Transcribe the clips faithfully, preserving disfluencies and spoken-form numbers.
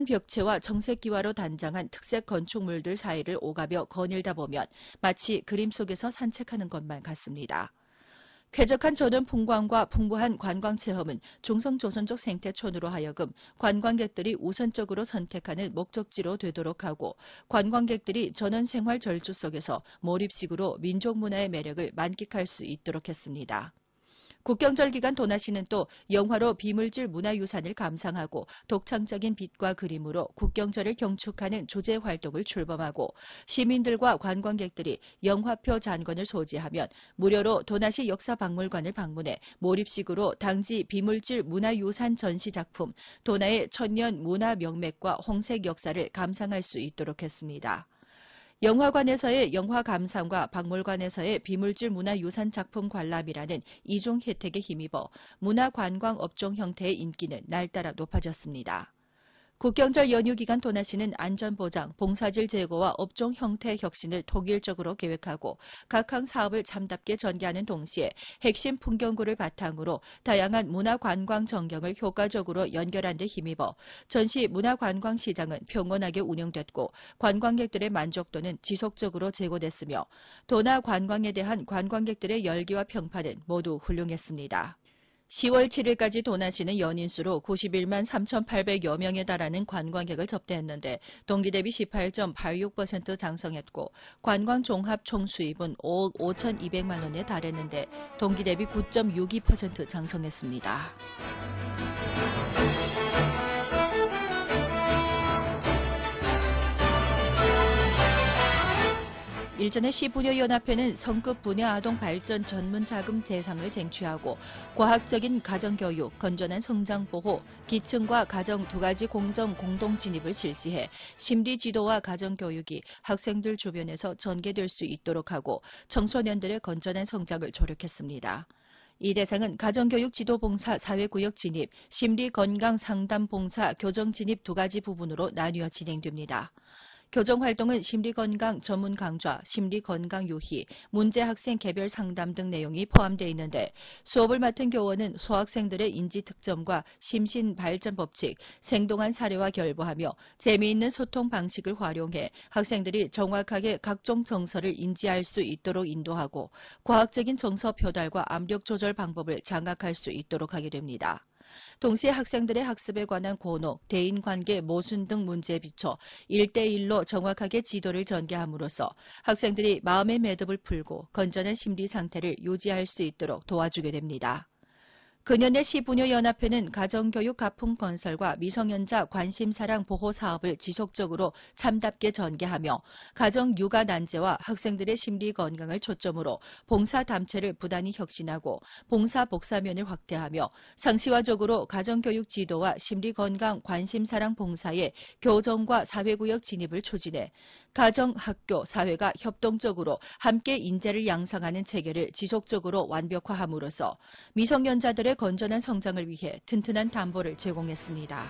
벽체와 청색기와로 단장한 특색 건축물들 사이를 오가며 거닐다 보면 마치 그림 속에서 산책하는 것만 같습니다. 쾌적한 전원 풍광과 풍부한 관광 체험은 중성조선족 생태촌으로 하여금 관광객들이 우선적으로 선택하는 목적지로 되도록 하고 관광객들이 전원 생활 절주 속에서 몰입식으로 민족 문화의 매력을 만끽할 수 있도록 했습니다. 국경절 기간 도나시는 또 영화로 비물질 문화유산을 감상하고 독창적인 빛과 그림으로 국경절을 경축하는 조제 활동을 출범하고 시민들과 관광객들이 영화표 잔권을 소지하면 무료로 도나시 역사박물관을 방문해 몰입식으로 당시 비물질 문화유산 전시작품 도나의 천년 문화 명맥과 홍색 역사를 감상할 수 있도록 했습니다. 영화관에서의 영화 감상과 박물관에서의 비물질 문화유산 작품 관람이라는 이중 혜택에 힘입어 문화관광 업종 형태의 인기는 날따라 높아졌습니다. 국경절 연휴 기간 도나시는 안전보장, 봉사질 제고와 업종 형태 혁신을 통일적으로 계획하고 각항 사업을 참답게 전개하는 동시에 핵심 풍경구를 바탕으로 다양한 문화관광 전경을 효과적으로 연결한 데 힘입어 전시 문화관광 시장은 평온하게 운영됐고 관광객들의 만족도는 지속적으로 제고됐으며 도나 관광에 대한 관광객들의 열기와 평판은 모두 훌륭했습니다. 시월 칠일까지 도나시는 연인수로 구십일만 삼천팔백여 명에 달하는 관광객을 접대했는데 동기 대비 십팔 점 팔육 퍼센트 장성했고 관광 종합 총수입은 오억 오천이백만 원에 달했는데 동기 대비 구 점 육이 퍼센트 장성했습니다. 일전에 시부녀연합회는 성급 부녀 아동 발전 전문 자금 대상을 쟁취하고 과학적인 가정교육, 건전한 성장보호, 기층과 가정 두 가지 공정 공동 진입을 실시해 심리 지도와 가정교육이 학생들 주변에서 전개될 수 있도록 하고 청소년들의 건전한 성장을 조력했습니다. 이 대상은 가정교육 지도봉사 사회구역 진입, 심리건강상담봉사 교정 진입 두 가지 부분으로 나뉘어 진행됩니다. 교정활동은 심리건강 전문 강좌, 심리건강 유희, 문제학생 개별 상담 등 내용이 포함되어 있는데 수업을 맡은 교원은 소학생들의 인지 특점과 심신 발전 법칙, 생동한 사례와 결부하며 재미있는 소통 방식을 활용해 학생들이 정확하게 각종 정서를 인지할 수 있도록 인도하고 과학적인 정서 표달과 압력 조절 방법을 장악할 수 있도록 하게 됩니다. 동시에 학생들의 학습에 관한 곤혹, 대인관계 모순 등 문제에 비춰 일 대일로 정확하게 지도를 전개함으로써 학생들이 마음의 매듭을 풀고 건전한 심리 상태를 유지할 수 있도록 도와주게 됩니다. 금년에 시부녀연합회는 가정교육 가풍 건설과 미성년자 관심사랑 보호 사업을 지속적으로 참답게 전개하며 가정 육아 난제와 학생들의 심리 건강을 초점으로 봉사 담체를 부단히 혁신하고 봉사 복사면을 확대하며 상시화적으로 가정교육 지도와 심리 건강 관심사랑 봉사의 교정과 사회구역 진입을 추진해 가정, 학교, 사회가 협동적으로 함께 인재를 양성하는 체계를 지속적으로 완벽화함으로써 미성년자들의 건전한 성장을 위해 튼튼한 담보를 제공했습니다.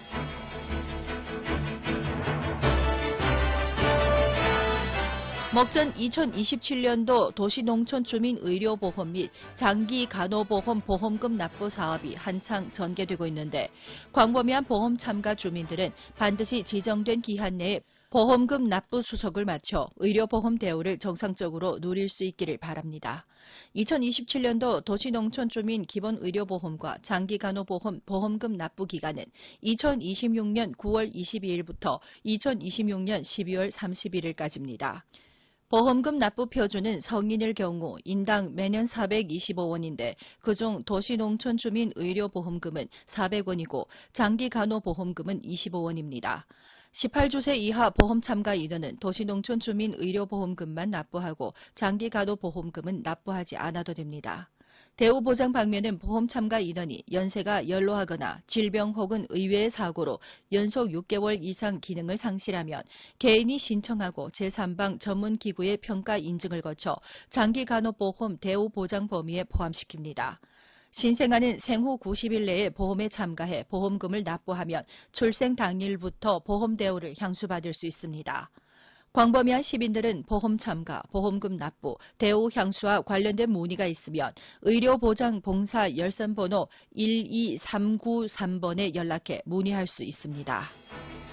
먹전 이천이십칠년도 도시농촌주민의료보험 및 장기간호보험 보험금 납부 사업이 한창 전개되고 있는데 광범위한 보험 참가 주민들은 반드시 지정된 기한 내에 보험금 납부 수속을 마쳐 의료보험 대우를 정상적으로 누릴 수 있기를 바랍니다. 이천이십칠년도 도시농촌주민 기본의료보험과 장기간호보험 보험금 납부 기간은 이천이십육년 구월 이십이일부터 이천이십육년 십이월 삼십일일까지입니다. 보험금 납부 표준은 성인일 경우 인당 매년 사백이십오 원인데 그중 도시농촌주민 의료보험금은 사백 원이고 장기간호보험금은 이십오 원입니다. 십팔 주세 이하 보험 참가 인원은 도시농촌 주민 의료보험금만 납부하고 장기간호보험금은 납부하지 않아도 됩니다. 대우보장 방면은 보험 참가 인원이 연세가 연로하거나 질병 혹은 의외의 사고로 연속 육 개월 이상 기능을 상실하면 개인이 신청하고 제삼방 전문기구의 평가 인증을 거쳐 장기간호보험 대우보장 범위에 포함시킵니다. 신생아는 생후 구십 일 내에 보험에 참가해 보험금을 납부하면 출생 당일부터 보험 대우를 향수받을 수 있습니다. 광범위한 시민들은 보험 참가, 보험금 납부, 대우 향수와 관련된 문의가 있으면 의료보장봉사 열선번호 일이삼구삼번에 연락해 문의할 수 있습니다.